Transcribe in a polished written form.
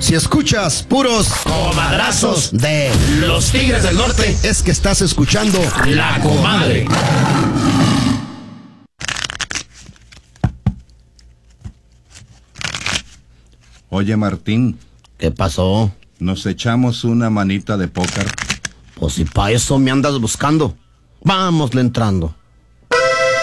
Si escuchas puros comadrazos de los Tigres del Norte, es que estás escuchando La Comadre. Oye, Martín, ¿Qué pasó? ¿nos echamos una manita de póker? Pues si pa' eso me andas buscando, vámosle entrando.